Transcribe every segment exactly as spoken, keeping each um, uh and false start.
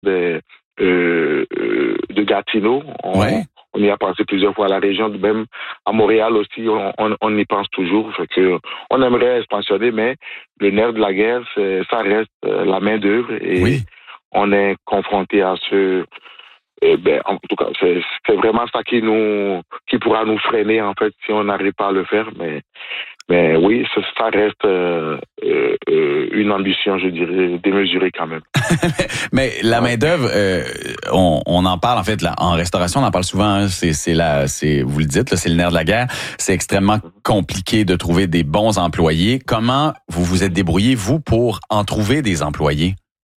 de, euh, de Gatineau. On, ouais. on y a pensé plusieurs fois à la région, même à Montréal aussi, on, on, on y pense toujours. Fait que on aimerait expansionner, mais le nerf de la guerre, c'est, ça reste la main-d'œuvre et oui. on est confronté à ce. Eh ben, en tout cas, c'est, c'est vraiment ça qui nous, qui pourra nous freiner en fait si on n'arrive pas à le faire. Mais, mais oui, ça, ça reste euh, euh, une ambition, je dirais, démesurée quand même. Mais la main d'œuvre, euh, on, on en parle en fait là, en restauration, on en parle souvent. Hein, c'est, c'est la, c'est, vous le dites, là, c'est le nerf de la guerre. C'est extrêmement compliqué de trouver des bons employés. Comment vous vous êtes débrouillé vous pour en trouver des employés?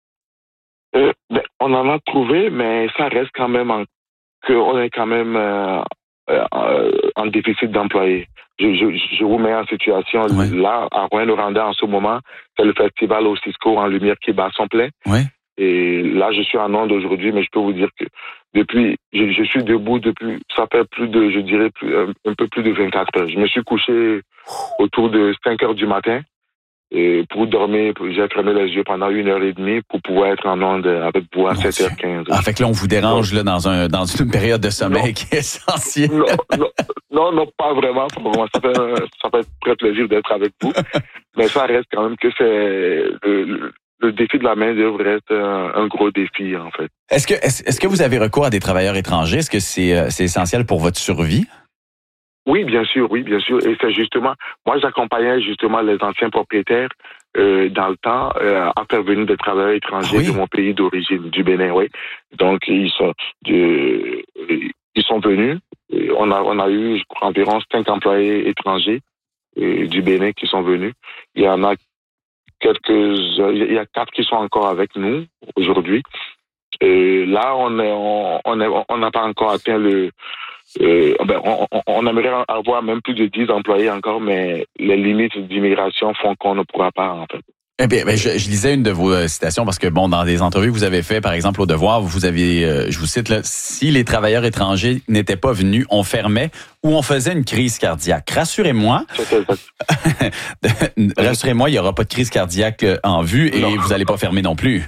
Euh, ben, on en a trouvé, mais ça reste quand même en, qu'on est quand même euh, euh, en déficit d'employés. Je, je, je vous mets en situation, ouais. là, à Rouyn-Noranda, en ce moment, c'est le festival au Cisco en lumière qui bat son plein. Ouais. Et là, je suis en onde aujourd'hui, mais je peux vous dire que depuis, je, je suis debout depuis, ça fait plus de, je dirais, plus, un, un peu plus de vingt-quatre heures. Je me suis couché autour de cinq heures du matin. Et pour dormir, j'ai fermé les yeux pendant une heure et demie pour pouvoir être en onde avec vous à sept heures quinze. Ah, fait que là, on vous dérange là, dans, un, dans une période de sommeil non. qui est essentielle. Non, non, non, non, pas vraiment. Ça fait, ça fait très plaisir d'être avec vous. Mais ça reste quand même que c'est le, le, le défi de la main-d'œuvre reste un, un gros défi, en fait. Est-ce que, est-ce, est-ce que vous avez recours à des travailleurs étrangers? Est-ce que c'est, c'est essentiel pour votre survie? Oui, bien sûr, oui, bien sûr. Et c'est justement, moi, j'accompagnais justement les anciens propriétaires euh, dans le temps euh, à faire venir des travailleurs étrangers oui. de mon pays d'origine, du Bénin, oui. Donc, ils sont, de, ils sont venus. Et on a, on a eu, je crois, environ cinq employés étrangers euh, du Bénin qui sont venus. Il y en a quelques, il y a quatre qui sont encore avec nous aujourd'hui. Et là, on est, on, on est, on n'a pas encore atteint le Euh, ben, on, on, on aimerait avoir même plus de dix employés encore, mais les limites d'immigration font qu'on ne pourra pas, en fait. Eh bien, ben, je, je lisais une de vos euh, citations parce que, bon, dans des entrevues que vous avez fait, par exemple, au Devoir, vous avez, euh, je vous cite, là, si les travailleurs étrangers n'étaient pas venus, on fermait ou on faisait une crise cardiaque. Rassurez-moi. Rassurez-moi, il n'y aura pas de crise cardiaque en vue et non. Vous n'allez pas fermer non plus.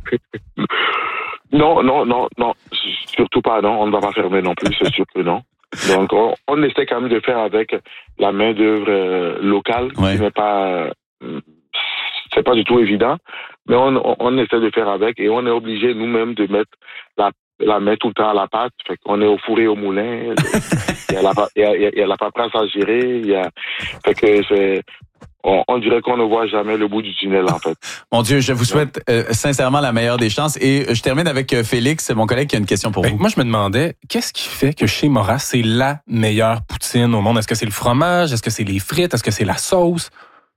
Non, non, non, non, surtout pas, non, on ne va pas fermer non plus, c'est sûr que non. Donc, on, on essaie quand même de faire avec la main-d'œuvre euh, locale, ouais. qui n'est pas, euh, c'est pas du tout évident, mais on, on, on essaie de faire avec et on est obligé nous-mêmes de mettre la, la main tout le temps à la pâte, fait qu'on est au four et au moulin, il y a la, il y a, il y a la paperasse à gérer, il y a, fait que c'est, On, on dirait qu'on ne voit jamais le bout du tunnel, en fait. Mon Dieu, je vous souhaite euh, sincèrement la meilleure des chances. Et je termine avec euh, Félix, mon collègue, qui a une question pour ben, vous. Moi, je me demandais, qu'est-ce qui fait que chez Maurras, c'est la meilleure poutine au monde? Est-ce que c'est le fromage? Est-ce que c'est les frites? Est-ce que c'est la sauce?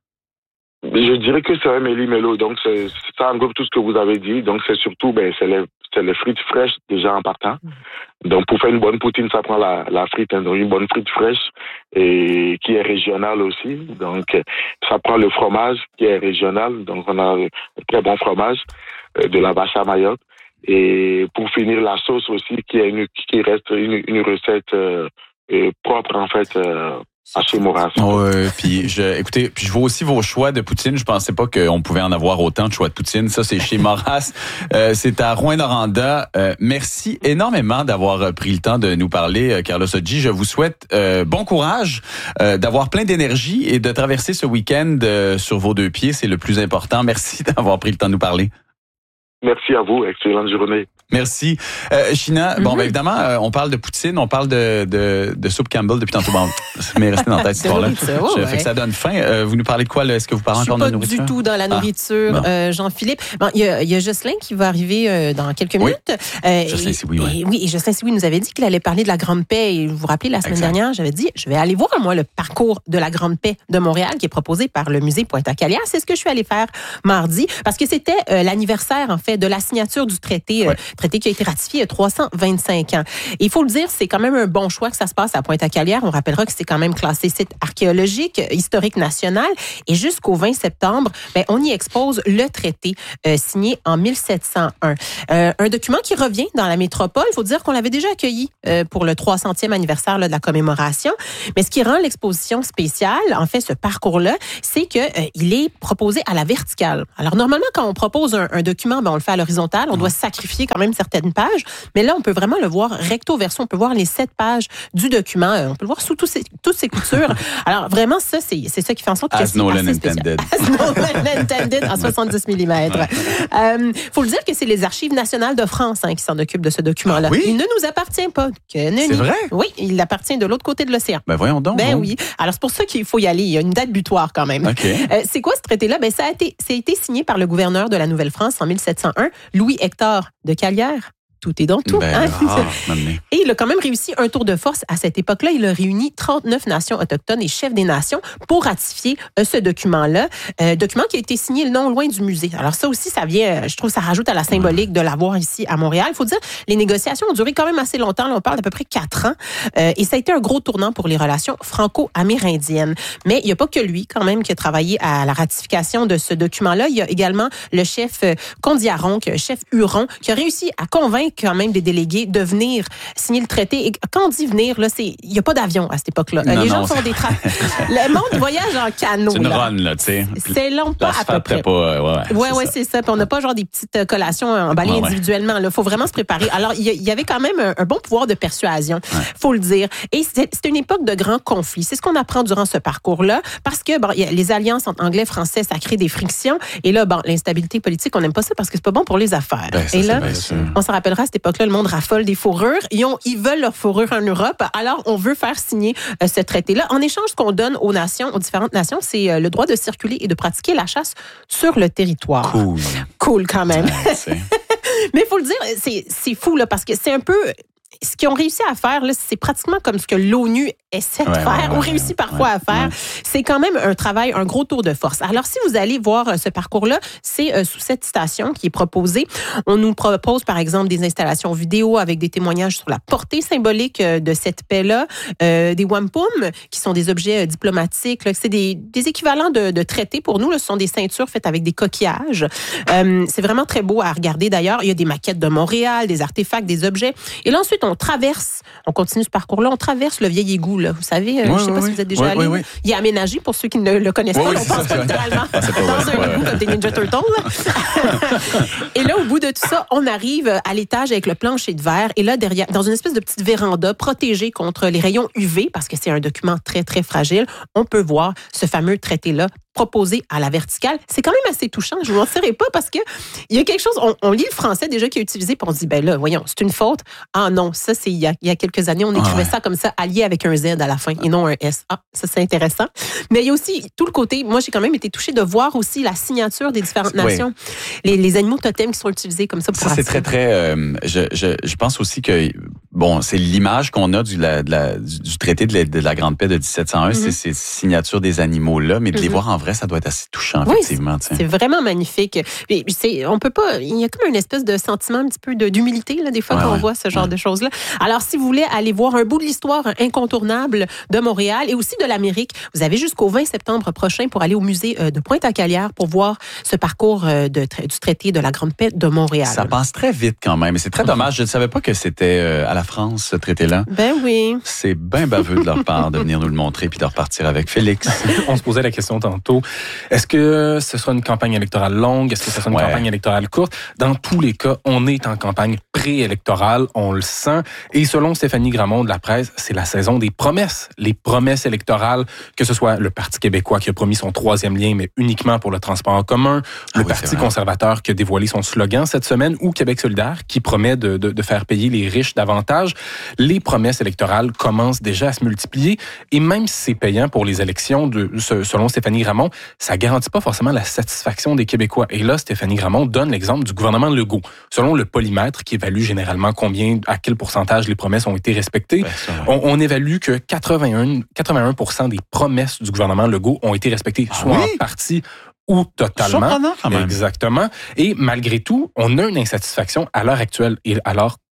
Je dirais que c'est un méli-mélo. Donc, c'est, ça englobe tout ce que vous avez dit. Donc, c'est surtout, ben, c'est les, c'est les frites fraîches, déjà en partant. Donc, pour faire une bonne poutine, ça prend la, la frite, hein, donc une bonne frite fraîche et qui est régionale aussi. Donc, ça prend le fromage qui est régional. Donc, on a un très bon fromage euh, de la vache à Mayotte. Et pour finir, la sauce aussi qui est une, qui reste une, une recette euh, euh, propre en fait. Euh, À chez Maurras. Ouais, puis je, écoutez, puis je vois aussi vos choix de poutine. Je pensais pas qu'on pouvait en avoir autant de choix de poutine. Ça, c'est chez Maurras. Euh, c'est à Rouyn-Noranda. Euh, merci énormément d'avoir pris le temps de nous parler, Carlos Hodji. Je vous souhaite euh, bon courage, euh, d'avoir plein d'énergie et de traverser ce week-end euh, sur vos deux pieds. C'est le plus important. Merci d'avoir pris le temps de nous parler. Merci à vous. Excellente journée. Merci. Euh, China, mm-hmm. bon, ben évidemment, euh, on parle de poutine, on parle de, de, de soupe Campbell depuis tantôt. Bon, mais restez dans la tête, cette histoire-là. Oh, ouais. Fait que ça donne faim. Euh, vous nous parlez de quoi, là? Est-ce que vous parlez encore de nourriture? Pas du tout dans la nourriture, ah, bon. euh, Jean-Philippe. Bon, il y a, y a Jocelyn qui va arriver euh, dans quelques minutes. Oui. Euh, Jocelyn Sioui, oui. Et, oui, et Jocelyn Sioui nous avait dit qu'il allait parler de la Grande Paix. Et vous vous rappelez, la semaine exact. dernière, j'avais dit, je vais aller voir, moi, le parcours de la Grande Paix de Montréal qui est proposé par le musée Pointe-à-Calière. C'est ce que je suis allée faire mardi parce que c'était euh, l'anniversaire, en fait, de la signature du traité, ouais. euh, traité qui a été ratifié il y a trois cent vingt-cinq ans. Et il faut le dire, c'est quand même un bon choix que ça se passe à Pointe-à-Calière. On rappellera que c'est quand même classé site archéologique, historique national. Et jusqu'au vingt septembre, ben, on y expose le traité euh, signé en mille sept cent un. Euh, un document qui revient dans la métropole. Il faut dire qu'on l'avait déjà accueilli euh, pour le trois centième anniversaire là, de la commémoration. Mais ce qui rend l'exposition spéciale, en fait, ce parcours-là, c'est que euh, il est proposé à la verticale. Alors, normalement, quand on propose un, un document, ben, on le fait à l'horizontale, on doit sacrifier quand même certaines pages, mais là, on peut vraiment le voir recto verso, on peut voir les sept pages du document, on peut le voir sous tous ses, toutes ses coutures. Alors, vraiment, ça, c'est, c'est ça qui fait en sorte que As c'est Nolan assez spécial. intended. As Nolan intended en soixante-dix millimètres. Euh, faut le dire que c'est les Archives nationales de France hein, qui s'en occupent de ce document-là. Ah oui? Il ne nous appartient pas. Que nenni. C'est vrai? Oui, il appartient de l'autre côté de l'océan. Ben voyons donc. Ben hein. oui. Alors, c'est pour ça qu'il faut y aller. Il y a une date butoir quand même. OK. Euh, c'est quoi ce traité-là? Ben, ça a été, ça a été signé par le gouverneur de la Nouvelle-France en mille sept cent un, Louis-Hector de Calière. Tout est dans tout. Ben, hein? ah, m'amener. Et il a quand même réussi un tour de force. À cette époque-là, il a réuni trente-neuf nations autochtones et chefs des nations pour ratifier euh, ce document-là. Euh, document qui a été signé non loin du musée. Alors ça aussi, ça vient, je trouve, ça rajoute à la symbolique de l'avoir ici à Montréal. Il faut dire, les négociations ont duré quand même assez longtemps. Là, on parle d'à peu près quatre ans. Euh, et ça a été un gros tournant pour les relations franco-amérindiennes. Mais il n'y a pas que lui, quand même, qui a travaillé à la ratification de ce document-là. Il y a également le chef euh, Kondiaronk, chef Huron, qui a réussi à convaincre quand même des délégués de venir signer le traité. Et quand on dit venir, là, c'est, il n'y a pas d'avion à cette époque-là. Non, les non, gens font c'est... des tra... Le monde voyage en canot. C'est une là. run, là, tu sais. C'est long, pas à peu près. Pas, euh, ouais, Ouais, c'est ouais, ça. c'est ça. Puis on n'a pas genre des petites collations emballées Ouais, ouais. individuellement. Il faut vraiment se préparer. Alors, il y avait quand même un, un bon pouvoir de persuasion, ouais. faut le dire. Et c'est, c'est une époque de grands conflits. C'est ce qu'on apprend durant ce parcours-là. Parce que, bon, y a les alliances entre anglais et français, ça crée des frictions. Et là, bon, l'instabilité politique, on n'aime pas ça parce que c'est pas bon pour les affaires. Ben, ça, et là, on se rappellera à cette époque-là, le monde raffole des fourrures. Ils, ont, ils veulent leur fourrure en Europe. Alors, on veut faire signer euh, ce traité-là. En échange, ce qu'on donne aux nations, aux différentes nations, c'est euh, le droit de circuler et de pratiquer la chasse sur le territoire. Cool. Cool quand même. Ouais, mais il faut le dire, c'est, c'est fou, là, parce que c'est un peu... Ce qu'ils ont réussi à faire, là, c'est pratiquement comme ce que l'ONU essaie de ouais, faire, ouais, ou réussit ouais, parfois ouais, à faire. Ouais. C'est quand même un travail, un gros tour de force. Alors, si vous allez voir euh, ce parcours-là, c'est euh, sous cette citation qui est proposée. On nous propose, par exemple, des installations vidéo avec des témoignages sur la portée symbolique euh, de cette paix-là, euh, des wampum, qui sont des objets euh, diplomatiques. Là, c'est des, des équivalents de, de traités pour nous. Là, ce sont des ceintures faites avec des coquillages. Euh, c'est vraiment très beau à regarder, d'ailleurs. Il y a des maquettes de Montréal, des artefacts, des objets. Et là, ensuite, on traverse, on continue ce parcours-là, on traverse le vieil égout, là. Vous savez, euh, oui, je ne sais oui, pas oui. si vous êtes déjà oui, allé. Oui, oui. Il est aménagé pour ceux qui ne le connaissent oui, pas. Oui, on pense pas littéralement pas, pas dans un égout comme des Ninja Turtles. Et là, au bout de tout ça, on arrive à l'étage avec le plancher de verre. Et là, derrière, dans une espèce de petite véranda protégée contre les rayons U V, parce que c'est un document très, très fragile, on peut voir ce fameux traité-là proposé à la verticale. C'est quand même assez touchant. Je ne vous en dirai pas parce que il y a quelque chose, on, on lit le français déjà qui est utilisé, puis on se dit, ben là, voyons, c'est une faute. Ah non, ça, c'est il y a, il y a quelques années, on écrivait ah ouais. ça comme ça, allié avec un Z à la fin et non un S. Ah, ça, c'est intéressant. Mais il y a aussi tout le côté, moi, j'ai quand même été touchée de voir aussi la signature des différentes nations. Oui. Les, les animaux totems qui sont utilisés comme ça pour ça, c'est très, très... Euh, je, je, je pense aussi que, bon, c'est l'image qu'on a du, la, de la, du, du traité de la, de la Grande Paix de dix-sept cent un, mm-hmm. c'est ces signatures des animaux-là, mais de mm-hmm. les voir en vrai, ça doit être assez touchant, oui, effectivement. C'est, c'est vraiment magnifique. Mais c'est, on peut pas, il y a comme une espèce de sentiment un petit peu de, d'humilité, là, des fois, ouais, quand ouais, on voit ce genre ouais. de choses-là. Alors, si vous voulez aller voir un bout de l'histoire incontournable de Montréal et aussi de l'Amérique, vous avez jusqu'au vingt septembre prochain pour aller au musée de Pointe-à-Calière pour voir ce parcours de, du traité de la Grande Paix de Montréal. Ça passe très vite quand même. Et c'est très dommage. Je ne savais pas que c'était à la France, ce traité-là. Ben oui. C'est bien baveux de leur part de venir nous le montrer puis de repartir avec Félix. On se posait la question tantôt. Est-ce que ce sera une campagne électorale longue? Est-ce que ce sera une ouais. campagne électorale courte? Dans tous les cas, on est en campagne préélectorale, on le sent. Et selon Stéphanie Gramont de la presse, c'est la saison des promesses. Les promesses électorales, que ce soit le Parti québécois qui a promis son troisième lien, mais uniquement pour le transport en commun, le ah oui, Parti conservateur qui a dévoilé son slogan cette semaine, ou Québec solidaire qui promet de, de, de faire payer les riches davantage. Les promesses électorales commencent déjà à se multiplier. Et même si c'est payant pour les élections, de, selon Stéphanie Gramont, ça garantit pas forcément la satisfaction des Québécois. Et là, Stéphanie Gramont donne l'exemple du gouvernement Legault. Selon le polymètre, qui évalue généralement combien, à quel pourcentage les promesses ont été respectées, ben, ça, ouais. on, on évalue que quatre-vingt-un, quatre-vingt-un pour cent des promesses du gouvernement Legault ont été respectées, ah, soit oui? en partie ou totalement. Surprenant quand même. Exactement. Et malgré tout, on a une insatisfaction à l'heure actuelle. Et alors,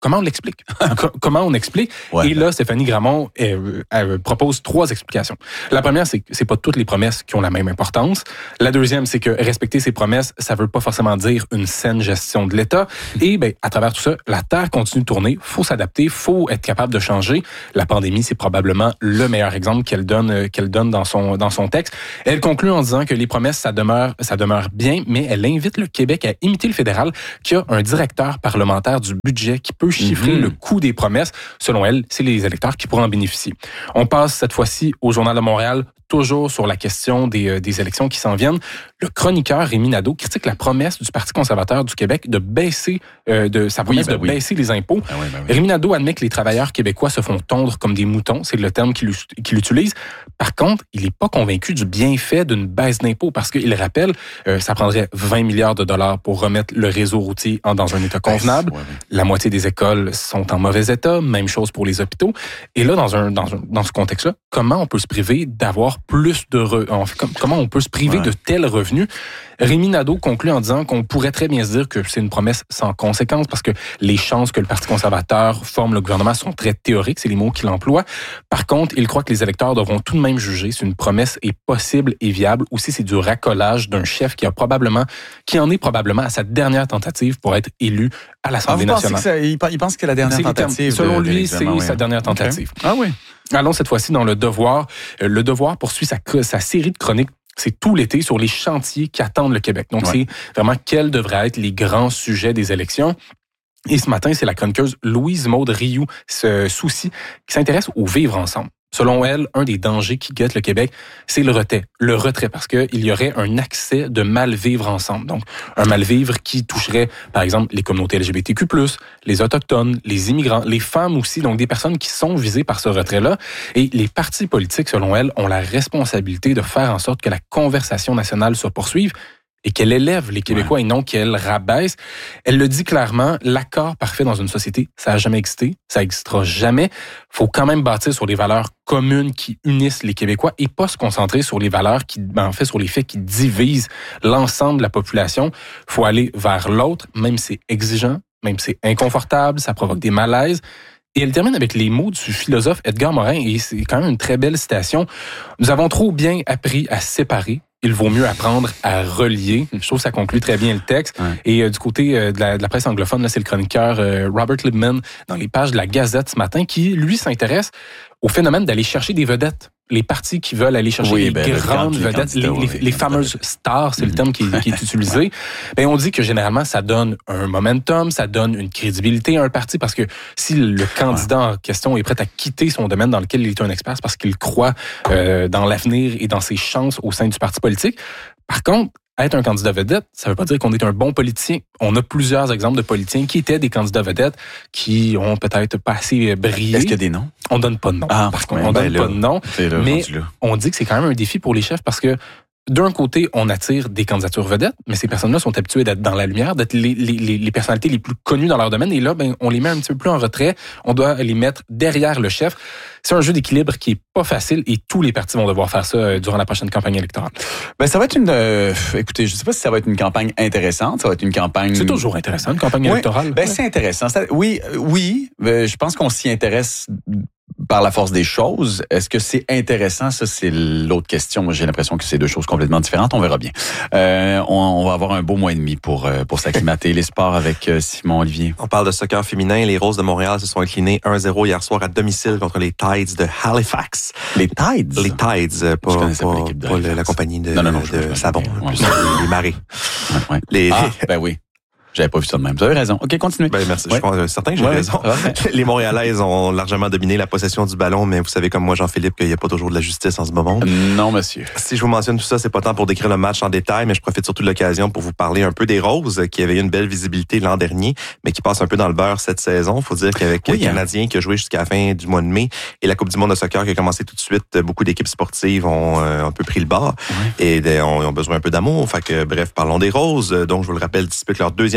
comment on l'explique? Comment on explique? Ouais. Et là, Stéphanie Gramont elle, elle propose trois explications. La première, c'est que c'est pas toutes les promesses qui ont la même importance. La deuxième, c'est que respecter ses promesses, ça veut pas forcément dire une saine gestion de l'État. Et ben, à travers tout ça, la Terre continue de tourner. Faut s'adapter, faut être capable de changer. La pandémie, c'est probablement le meilleur exemple qu'elle donne, qu'elle donne dans son dans son texte. Elle conclut en disant que les promesses, ça demeure, ça demeure bien, mais elle invite le Québec à imiter le fédéral, qui a un directeur parlementaire du budget qui peut chiffrer mm-hmm. le coût des promesses. Selon elle, c'est les électeurs qui pourront en bénéficier. On passe cette fois-ci au Journal de Montréal, toujours sur la question des, euh, des élections qui s'en viennent. Le chroniqueur Rémi Nadeau critique la promesse du Parti conservateur du Québec de baisser, euh, de sa promesse oui, ben de oui. baisser les impôts. Ben oui, ben oui. Rémi Nadeau admet que les travailleurs québécois se font tondre comme des moutons, c'est le terme qu'il, qu'il utilise. Par contre, il n'est pas convaincu du bienfait d'une baisse d'impôts parce qu'il rappelle, euh, ça prendrait vingt milliards de dollars pour remettre le réseau routier en, dans un état convenable. Ouais, ouais. La moitié des écoles sont en mauvais état, même chose pour les hôpitaux. Et là, dans un dans, un, dans ce contexte-là, comment on peut se priver d'avoir plus de re... comment on peut se priver ouais. de tels revenus? Rémi Nadeau conclut en disant qu'on pourrait très bien se dire que c'est une promesse sans conséquence parce que les chances que le Parti conservateur forme le gouvernement sont très théoriques, c'est les mots qu'il emploie. Par contre, il croit que les électeurs devront tout de même juger si une promesse est possible et viable ou si c'est du racolage d'un chef qui a probablement, qui en est probablement à sa dernière tentative pour être élu à l'Assemblée ah, nationale. Que ça, il pense que la dernière c'est tentative. Selon de, lui, c'est oui. sa dernière tentative. Okay. Ah oui. Allons cette fois-ci dans Le Devoir. Le Devoir poursuit sa, sa série de chroniques. C'est tout l'été sur les chantiers qui attendent le Québec. Donc, ouais. c'est vraiment quels devraient être les grands sujets des élections. Et ce matin, c'est la chroniqueuse Louise-Maude Rioux, ce souci, qui s'intéresse au vivre ensemble. Selon elle, un des dangers qui guette le Québec, c'est le retrait. Le retrait, parce qu'il y aurait un accès de mal-vivre ensemble. Donc, un mal-vivre qui toucherait, par exemple, les communautés L G B T Q plus, les Autochtones, les immigrants, les femmes aussi, donc des personnes qui sont visées par ce retrait-là. Et les partis politiques, selon elle, ont la responsabilité de faire en sorte que la conversation nationale se poursuive et qu'elle élève les Québécois ouais. et non qu'elle rabaisse. Elle le dit clairement, l'accord parfait dans une société, ça n'a jamais existé, ça n'existera jamais. Il faut quand même bâtir sur les valeurs communes qui unissent les Québécois et pas se concentrer sur les valeurs qui, ben, en fait, sur les faits qui divisent l'ensemble de la population. Il faut aller vers l'autre, même si c'est exigeant, même si c'est inconfortable, ça provoque des malaises. Et elle termine avec les mots du philosophe Edgar Morin, et c'est quand même une très belle citation. « Nous avons trop bien appris à séparer. Il vaut mieux apprendre à relier. » Je trouve que ça conclut très bien le texte. Ouais. Et euh, du côté euh, de, la, de la presse anglophone, là, c'est le chroniqueur euh, Robert Libman dans les pages de la Gazette ce matin qui, lui, s'intéresse au phénomène d'aller chercher des vedettes. Les partis qui veulent aller chercher oui, les ben, grandes le vedettes, les, les, les fameuses stars, c'est mm-hmm. le terme qui, qui est utilisé. Ben, on dit que généralement, ça donne un momentum, ça donne une crédibilité à un parti parce que si le candidat ouais. en question est prêt à quitter son domaine dans lequel il est un expert, c'est parce qu'il croit euh, dans l'avenir et dans ses chances au sein du parti politique. Par contre, être un candidat vedette, ça ne veut pas dire qu'on est un bon politicien. On a plusieurs exemples de politiciens qui étaient des candidats vedettes, qui ont peut-être pas assez brillé. Est-ce qu'il y a des noms? On donne pas de nom. Ah, parce qu'on ouais, on ben donne là, pas de nom. Là, mais on dit que c'est quand même un défi pour les chefs parce que d'un côté, on attire des candidatures vedettes, mais ces personnes-là sont habituées d'être dans la lumière, d'être les, les, les personnalités les plus connues dans leur domaine. Et là, ben, on les met un petit peu plus en retrait. On doit les mettre derrière le chef. C'est un jeu d'équilibre qui est pas facile et tous les partis vont devoir faire ça durant la prochaine campagne électorale. Ben, ça va être une, euh, écoutez, je sais pas si ça va être une campagne intéressante. Ça va être une campagne. C'est toujours intéressant, une campagne oui, électorale. Ben, ouais. c'est intéressant. Oui, oui, je pense qu'on s'y intéresse par la force des choses. Est-ce que c'est intéressant? Ça, c'est l'autre question. Moi, j'ai l'impression que c'est deux choses complètement différentes. On verra bien. Euh, on, on va avoir un beau mois et demi pour, pour s'acclimater. Les sports avec Simon Olivier. On parle de soccer féminin. Les Roses de Montréal se sont inclinés un zéro hier soir à domicile contre les Tides de Halifax. Les Tides? Les Tides, pas, pas, pas, pas la, la compagnie de, non, non, non, de, de savon, ouais, plus ouais. les, les marées. Ouais, ouais. Les, ah, ben oui. J'avais pas vu ça de même. Vous avez raison. OK, continuez. Ben, merci. Ouais. Je pense certain que j'ai ouais, raison. Ouais. Les Montréalaises ont largement dominé la possession du ballon, mais vous savez comme moi, Jean-Philippe, qu'il n'y a pas toujours de la justice en ce moment. Non, monsieur. Si je vous mentionne tout ça, c'est pas tant pour décrire le match en détail, mais je profite surtout de l'occasion pour vous parler un peu des Roses, qui avaient eu une belle visibilité l'an dernier, mais qui passent un peu dans le beurre cette saison. Faut dire qu'avec oui, le Canadien hein. qui a joué jusqu'à la fin du mois de mai et la Coupe du monde de soccer qui a commencé tout de suite, beaucoup d'équipes sportives ont euh, un peu pris le bord ouais. et ont, ont besoin un peu d'amour. Fait que, bref, parlons des Roses. Donc, je vous le rappelle, disputent leur deuxième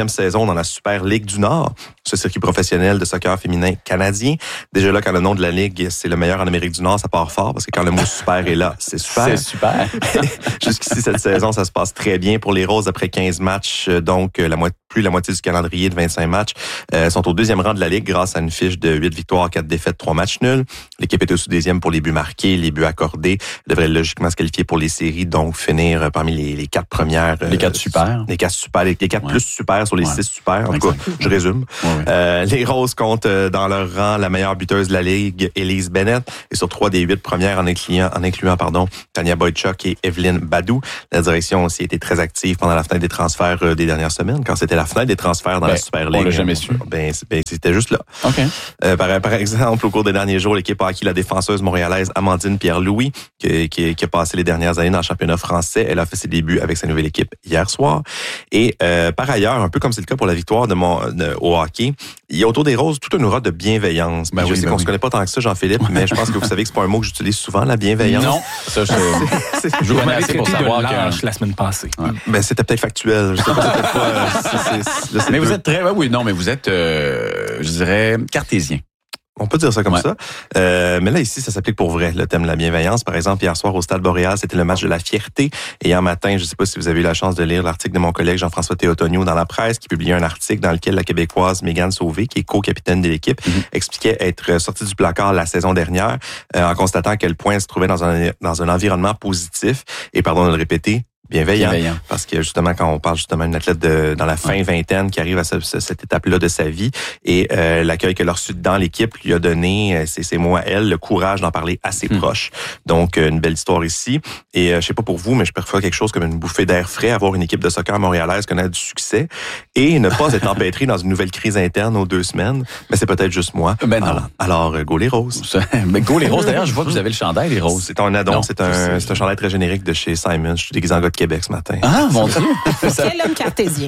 deuxième saison dans la Super Ligue du Nord, ce circuit professionnel de soccer féminin canadien. Déjà là, quand le nom de la ligue, c'est le meilleur en Amérique du Nord, ça part fort, parce que quand le mot super est là, c'est super. C'est super. Jusqu'ici, cette saison, ça se passe très bien pour les Roses après quinze matchs, donc la moitié, plus la moitié du calendrier de vingt-cinq matchs. Euh, sont au deuxième rang de la Ligue grâce à une fiche de huit victoires, quatre défaites, trois matchs nuls. L'équipe est aussi deuxième pour les buts marqués, les buts accordés. Elle devrait logiquement se qualifier pour les séries, donc finir parmi les, les quatre premières. Les quatre euh, super. Les quatre super, les, les quatre ouais. plus super sur les ouais. six super. En tout cas, je résume. Ouais, ouais. Euh, les Roses comptent dans leur rang la meilleure buteuse de la Ligue, Elise Bennett, et sur trois des huit premières en incluant, en incluant pardon, Tania Boychuk et Evelyne Badou. La direction a aussi été très active pendant la fenêtre des transferts des dernières semaines, quand c'était la fenêtre des transferts dans ben, la Super Ligue. On l'a jamais su. Ben, ben c'était juste là. Okay. Euh, par, par exemple, au cours des derniers jours, l'équipe a acquis la défenseuse montréalaise Amandine Pierre-Louis, qui, qui, qui a passé les dernières années dans le championnat français. Elle a fait ses débuts avec sa nouvelle équipe hier soir. Et euh, par ailleurs, un peu comme c'est le cas pour la victoire de mon de, au hockey, il y a autour des Roses toute une aura de bienveillance. Ben je oui, sais ben qu'on oui. se connaît pas tant que ça, Jean-Philippe, mais je pense que vous savez que c'est pas un mot que j'utilise souvent, la bienveillance. Non, ça, je, c'est, c'est, je vous connais assez pour savoir que la semaine passée. Ouais. Ben c'était peut-être factuel. Je sais pas, c'était pas, c'est, c'est, là, c'est mais peu. Vous êtes très, ouais, oui, non, mais vous êtes, euh, je dirais, cartésien. On peut dire ça comme ouais. ça. Euh, mais là, ici, ça s'applique pour vrai, le thème de la bienveillance. Par exemple, hier soir, au Stade Boréal, c'était le match de la fierté. Et hier matin, je ne sais pas si vous avez eu la chance de lire l'article de mon collègue Jean-François Théotonio dans la presse, qui publiait un article dans lequel la Québécoise Mégane Sauvé, qui est co-capitaine de l'équipe, mm-hmm. expliquait être sortie du placard la saison dernière, euh, en constatant à quel point elle se trouvait dans un, dans un environnement positif. Et pardon de le répéter, Bienveillant, Bienveillant. Parce que justement, quand on parle justement d'une athlète de, dans la fin vingtaine qui arrive à ce, ce, cette étape-là de sa vie, et euh, l'accueil qu'elle a reçu dans l'équipe lui a donné, c'est, c'est moi, elle, le courage d'en parler à ses mmh. proches. Donc, une belle histoire ici. Et euh, je sais pas pour vous, mais je préfère quelque chose comme une bouffée d'air frais, avoir une équipe de soccer montréalaise connaître du succès et ne pas être empêtré dans une nouvelle crise interne aux deux semaines. Mais c'est peut-être juste moi. Ben non. Alors, alors go les Roses. Mais go les Roses. D'ailleurs, je vois que vous avez le chandail les Roses. C'est un addon, c'est un, c'est un chandail très générique de chez Simon. Je suis déguisé en gars de Québec ce matin. Ah, mon Dieu! Ça... Quel homme cartésien!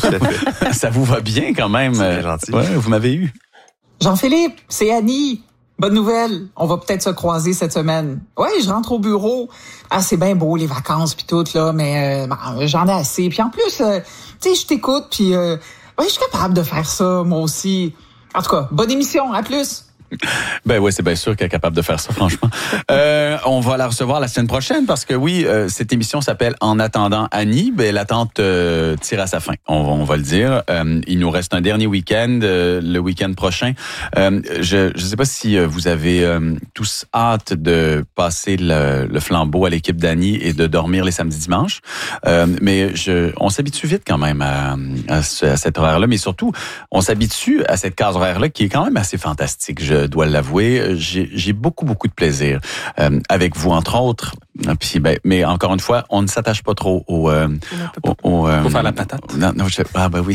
Ça vous va bien quand même. C'est gentil. Ouais, vous m'avez eu. Jean-Philippe, c'est Annie. Bonne nouvelle. On va peut-être se croiser cette semaine. Oui, je rentre au bureau. Ah, c'est bien beau, les vacances puis tout, là, mais euh, ben, j'en ai assez. Puis en plus, euh, tu sais, je t'écoute, puis euh, ouais, je suis capable de faire ça, moi aussi. En tout cas, bonne émission. À plus! Ben oui, c'est bien sûr qu'elle est capable de faire ça, franchement. Euh, on va la recevoir la semaine prochaine parce que oui, euh, cette émission s'appelle En attendant Annie. Ben l'attente euh, tire à sa fin, on, on va le dire. Euh, il nous reste un dernier week-end, euh, le week-end prochain. Euh, je ne sais pas si vous avez euh, tous hâte de passer le, le flambeau à l'équipe d'Annie et de dormir les samedis dimanches. Euh, mais je, on s'habitue vite quand même à, à, ce, à cet horaire-là. Mais surtout, on s'habitue à cette case horaire-là qui est quand même assez fantastique. Je dois l'avouer, j'ai, j'ai beaucoup, beaucoup de plaisir euh, avec vous, entre autres. Puis, ben, mais encore une fois, on ne s'attache pas trop au... Euh, au, au euh, faut faire la patate. Non, non, je, ah ben oui.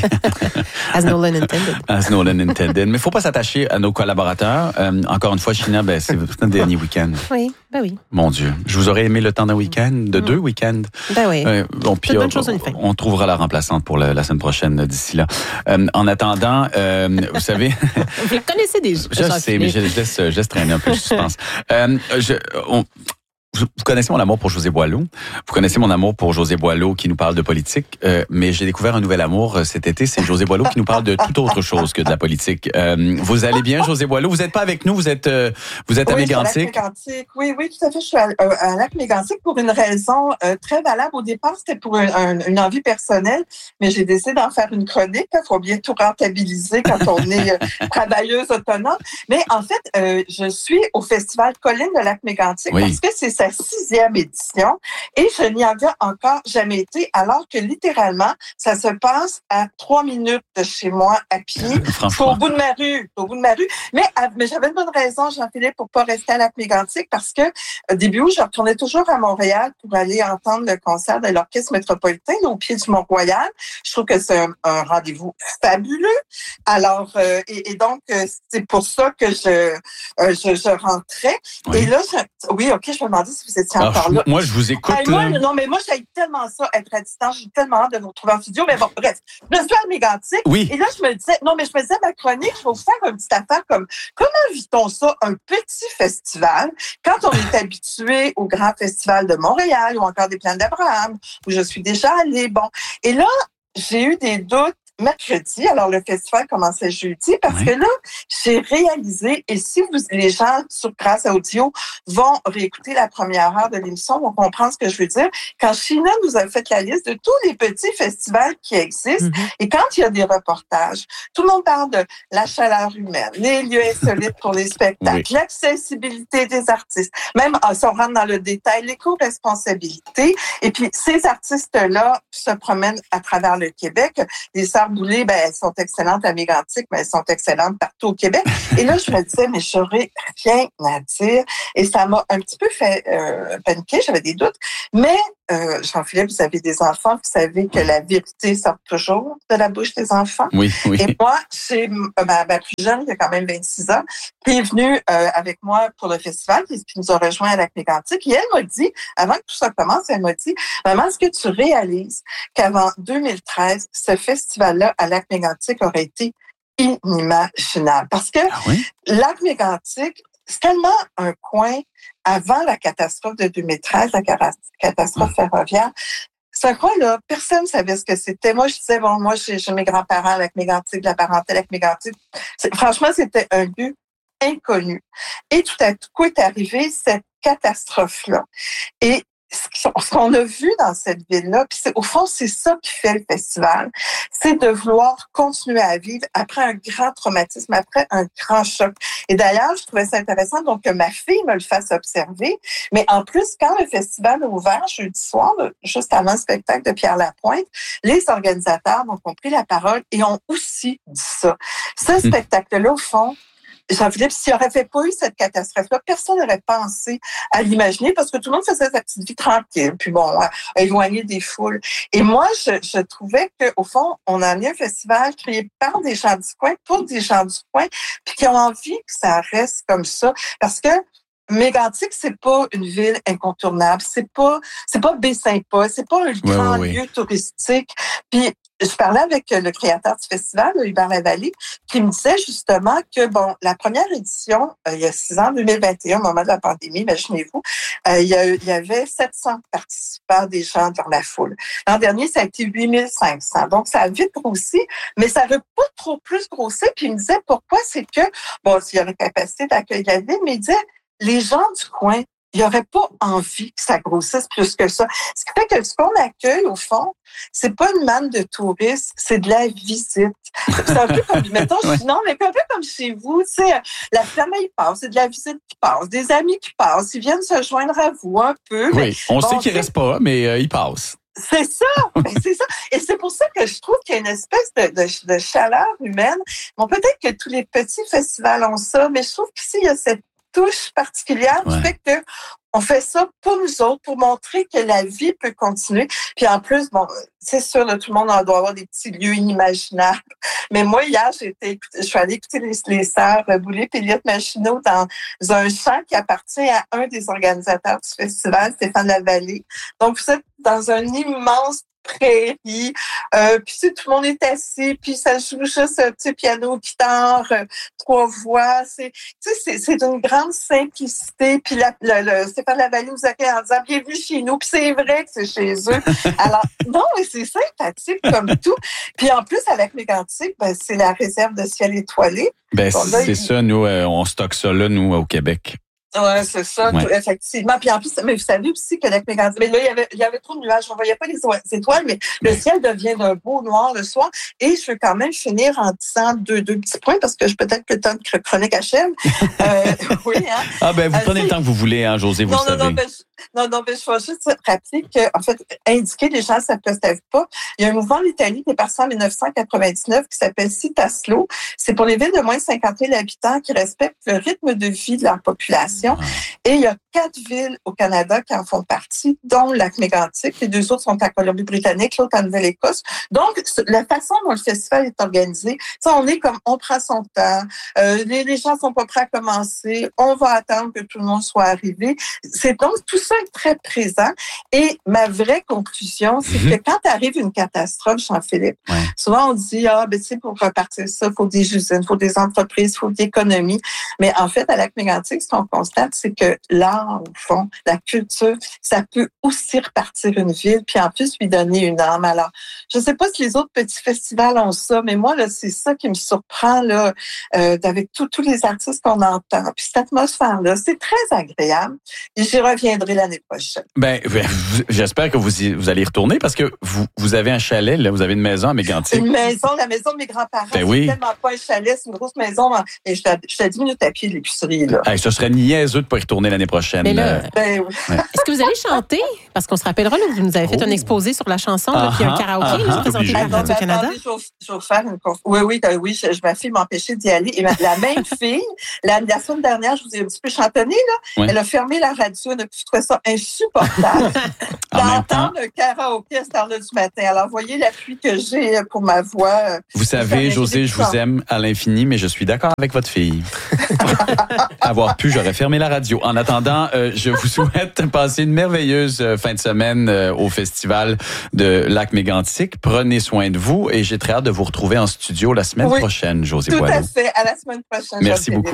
As Nolan intended. As Nolan intended. Mais il faut pas s'attacher à nos collaborateurs. Euh, encore une fois, China, ben, c'est un dernier week-end. Oui, ben oui. Mon Dieu. Je vous aurais aimé le temps d'un week-end, de mmh. deux week-ends. Ben oui. Euh, bon, puis, bonne on, chose, une fin. On trouvera la remplaçante pour le, la semaine prochaine d'ici là. Euh, en attendant, euh, vous savez... vous le connaissez déjà. Je sais, mais je, je, laisse, je laisse traîner un peu le suspense. Euh, je, on, Vous connaissez mon amour pour José Boileau. Vous connaissez mon amour pour José Boileau qui nous parle de politique. Euh, mais j'ai découvert un nouvel amour cet été. C'est José Boileau qui nous parle de toute autre chose que de la politique. Euh, vous allez bien, José Boileau? Vous n'êtes pas avec nous? Vous êtes, euh, vous êtes oui, à Mégantic? Oui, oui, tout à fait. Je suis à, euh, à Lac-Mégantic pour une raison euh, très valable. Au départ, c'était pour un, un, une envie personnelle, mais j'ai décidé d'en faire une chronique. Il faut bien tout rentabiliser quand on est euh, travailleuse autonome. Mais en fait, euh, je suis au Festival Collines de Lac-Mégantic oui. parce que c'est sa sixième édition et je n'y avais encore jamais été, alors que littéralement, ça se passe à trois minutes de chez moi à pied. Euh, c'est au bout de ma rue, au bout de ma rue. Mais, mais j'avais une bonne raison, Jean-Philippe, pour pas rester à Lac-Mégantic parce que au début, je retournais toujours à Montréal pour aller entendre le concert de l'Orchestre métropolitain au pied du Mont-Royal. Je trouve que c'est un, un rendez-vous fabuleux. Alors, euh, et, et donc, euh, c'est pour ça que je, euh, je, je rentrais. Oui. Et là, je, oui, OK, je me demandais si vous étiez encore là. Moi, je vous écoute. Ben, moi, non, mais moi, j'ai tellement ça, être à distance. J'ai tellement hâte de vous retrouver en studio. Mais bon, bref, je suis à Mégantic. Oui. Et là, je me disais, non, mais je me disais, ma chronique, je vais vous faire une petite affaire comme, comment vit-on ça, un petit festival, quand on est habitué au grand festival de Montréal ou encore des Plaines d'Abraham, où je suis déjà allée. Bon. Et là, j'ai eu des doutes mercredi. Alors, le festival commençait jeudi parce oui. que là, j'ai réalisé, et si vous, les gens sur Grâce Audio vont réécouter la première heure de l'émission, vont comprendre ce que je veux dire. Quand Sheena nous a fait la liste de tous les petits festivals qui existent, mm-hmm. et quand il y a des reportages, tout le monde parle de la chaleur humaine, les lieux insolites pour les spectacles, oui. l'accessibilité des artistes, même si on rentre dans le détail, l'éco-responsabilité. Et puis, ces artistes-là se promènent à travers le Québec. Les Sœurs Boulay, ben, elles sont excellentes à Mégantic, mais elles sont excellentes partout au Québec. Et là, je me disais, mais j'aurais rien à dire. Et ça m'a un petit peu fait euh, paniquer, j'avais des doutes. Mais, euh, Jean-Philippe, vous avez des enfants, vous savez que la vérité sort toujours de la bouche des enfants. Oui, oui. Et moi, c'est ma, ma plus jeune, il y a quand même vingt-six ans, qui est venue euh, avec moi pour le festival, qui nous a rejoint à Lac-Mégantic. Et elle m'a dit, avant que tout ça commence, elle m'a dit, maman, est-ce que tu réalises qu'avant deux mille treize, ce festival-là à Lac-Mégantic aurait été inimaginable? Parce que ah oui? Lac-Mégantic, c'est tellement un coin avant la catastrophe de deux mille treize, la catastrophe mmh. ferroviaire. C'est un coin, là, personne ne savait ce que c'était. Moi, je disais, bon, moi, j'ai, j'ai mes grands-parents à Lac-Mégantic, de la parenté à Lac-Mégantic. C'est, franchement, c'était un lieu inconnu. Et tout à coup est arrivée cette catastrophe-là. Et ce qu'on a vu dans cette ville-là, puis c'est, au fond, c'est ça qui fait le festival, c'est de vouloir continuer à vivre après un grand traumatisme, après un grand choc. Et d'ailleurs, je trouvais ça intéressant donc que ma fille me le fasse observer. Mais en plus, quand le festival a ouvert jeudi soir, juste avant le spectacle de Pierre Lapointe, les organisateurs ont pris la parole et ont aussi dit ça. Ce spectacle-là, au fond, Jean-Philippe, s'il n'y aurait pas eu cette catastrophe-là, personne n'aurait pensé à l'imaginer parce que tout le monde faisait sa petite vie tranquille, puis bon, éloigné des foules. Et moi, je, je trouvais qu'au fond, on a mis un festival créé par des gens du coin, pour des gens du coin, puis qui ont envie que ça reste comme ça. Parce que Mégantic, c'est pas une ville incontournable, c'est pas, c'est pas Baie-Saint-Paul, c'est pas un grand oui, oui, lieu oui. touristique. Puis je parlais avec le créateur du festival, Hubert Lavallée, qui me disait justement que, bon, la première édition, euh, il y a six ans, deux mille vingt et un, au moment de la pandémie, imaginez-vous, euh, il, y a, il y avait sept cents participants, des gens dans la foule. L'an dernier, ça a été huit mille cinq cents. Donc, ça a vite grossi, mais ça ne veut pas trop plus grossir. Puis il me disait pourquoi, c'est que, bon, s'il y a la capacité d'accueillir la ville, mais il disait, les gens du coin, il n'y aurait pas envie que ça grossisse plus que ça. Ce qui fait que ce qu'on accueille, au fond, c'est pas une manne de touristes, c'est de la visite. C'est un peu comme, mettons, ouais. non, mais un peu comme chez vous, tu sais, la famille passe, c'est de la visite qui passe, des amis qui passent, ils viennent se joindre à vous un peu. Oui, mais, on bon, sait qu'ils restent pas, mais euh, ils passent. C'est ça, ben c'est ça. Et c'est pour ça que je trouve qu'il y a une espèce de, de, de chaleur humaine. Bon, peut-être que tous les petits festivals ont ça, mais je trouve qu'ici, il y a cette touche particulière ouais. qui fait que on fait ça pour nous autres, pour montrer que la vie peut continuer. Puis en plus, bon, c'est sûr, là, tout le monde doit avoir des petits lieux inimaginables. Mais moi, hier, j'ai été, je suis allée écouter les, les sœurs Boulay et Eliott Machineau dans un chant qui appartient à un des organisateurs du festival, Stéphane Lavallée. Donc, vous êtes dans un immense prairie, euh, puis tu sais, tout le monde est assis, puis ça joue juste un petit piano, guitare, euh, trois voix, c'est, tu sais, c'est, c'est d'une grande simplicité, puis la, le, le Stéphane Lavallée nous accueille en disant bienvenue chez nous, puis c'est vrai que c'est chez eux. Alors, non, mais c'est sympathique comme tout. Puis en plus, avec Mégantic, ben, c'est la réserve de ciel étoilé. Ben, bon, là, c'est il... ça, nous, euh, on stocke ça là, nous, au Québec. Ouais, c'est ça, ouais. Tout, effectivement. Puis en plus, mais vous savez aussi que Lac Mégantic, mais là, il y avait, il y avait trop de nuages. On ne voyait pas les étoiles, mais le ciel devient d'un beau noir le soir. Et je veux quand même finir en disant deux, deux petits points, parce que je, peut-être que le temps de chronique achève. euh, oui, hein. Ah, ben, vous euh, prenez le temps que vous voulez, hein, Josée, vous non, le savez. Non, non, ben, je, non, non, ben, je vais juste rappeler que, en fait, indiquer les gens, ça ne se lève pas. Il y a un mouvement en Italie qui est parti en dix-neuf cent quatre-vingt-dix-neuf qui s'appelle Citaslo. C'est pour les villes de moins de cinquante mille habitants qui respectent le rythme de vie de leur population. Ah. Et il y a quatre villes au Canada qui en font partie, dont Lac-Mégantic. Les deux autres sont à Colombie-Britannique, l'autre en Nouvelle-Écosse. Donc, la façon dont le festival est organisé, ça, on est comme, on prend son temps. Euh, les, les gens sont pas prêts à commencer. On va attendre que tout le monde soit arrivé. C'est donc, tout ça est très présent. Et ma vraie conclusion, c'est mm-hmm. que quand arrive une catastrophe, Jean-Philippe, ouais. souvent on dit, ah, ben, tu sais, pour repartir ça, il faut des usines, il faut des entreprises, il faut de l'économie. Mais en fait, à Lac-Mégantic, ce qu'on constate, constate, c'est que l'art, au fond, la culture, ça peut aussi repartir une ville, puis en plus lui donner une âme. Alors, je ne sais pas si les autres petits festivals ont ça, mais moi, là, c'est ça qui me surprend, là, euh, avec tous les artistes qu'on entend. Puis cette atmosphère-là, c'est très agréable. Et j'y reviendrai l'année prochaine. Ben, j'espère que vous, y, vous allez y retourner parce que vous, vous avez un chalet, là, vous avez une maison à Mégantic. Une maison, la maison de mes grands-parents. Ben oui. C'est tellement pas un chalet, c'est une grosse maison. Et je suis à dix minutes à pied de l'épicerie, là. Hey, ce serait niaiseux de pas y retourner l'année prochaine. Mais là, ben oui. Ouais. Est-ce que vous allez chanter? Parce qu'on se rappellera, là, vous nous avez fait oh. un exposé sur la chanson, là, puis un karaoké, uh-huh, là, présenté par Radio-Canada. Je vais vous faire une conf... Oui, oui, oui, je, je, ma fille m'empêchait d'y aller. Et ma, la même fille, la, la semaine dernière, je vous ai un petit peu chantonné, là, ouais. Elle a fermé la radio, elle a trouvé ça insupportable d'entendre un karaoké à cette heure-là du matin. Alors, voyez l'appui que j'ai pour ma voix. Vous savez, Josée, je vous aime à l'infini, mais je suis d'accord avec votre fille. Avoir pu, j'aurais fermé la radio. En attendant, euh, je vous souhaite passer une merveilleuse euh, fin de semaine euh, au Festival de Lac-Mégantic. Prenez soin de vous et j'ai très hâte de vous retrouver en studio la semaine oui, prochaine, Josée Tout Boileau. à fait. À la semaine prochaine. Merci beaucoup.